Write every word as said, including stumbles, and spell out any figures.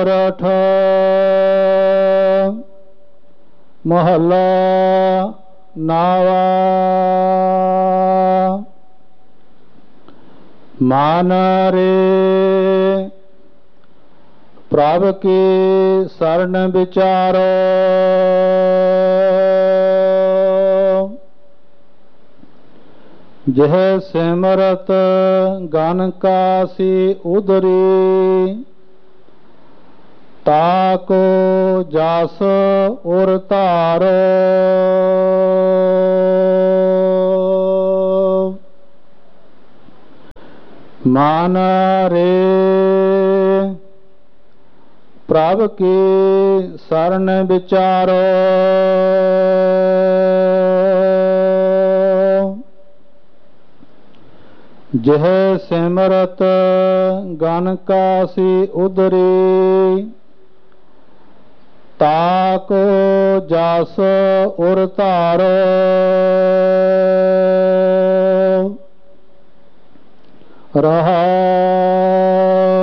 ਸੋਰਠ। ਮਹੱਲਾ ਨਾਵਾ। ਮਨ ਰੇ ਪ੍ਰਭ ਕੀ ਸਰਣ ਵਿਚਾਰੋ। ਜਿਹ ਸਿਮਰਤ ਗਨ ਕਾਸੀ ਉਦਰੀ। ਤਾਕੋ ਜਸ ਉਰ ਧਾਰੋ। ਮਨ ਰੇ ਪ੍ਰਭ ਕੀ ਸਰਣ ਵਿਚਾਰੋ। ਜਿਹ ਸਿਮਰਤ ਗਨ ਕਾਸੀ ਉਦਰੀ। ਤਾਕੋ ਜਸ ਉਰ ਧਾਰੋ। ਰਹਾਉ।